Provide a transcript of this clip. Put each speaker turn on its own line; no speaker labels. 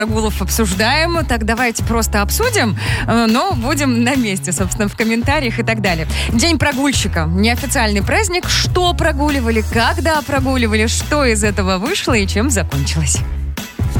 прогулов обсуждаем, так давайте просто обсудим, но будем на месте, собственно, в комментариях и так далее. День прогульщика. Неофициальный праздник. Что прогуливали, когда прогуливали, что из этого вышло и чем закончилось.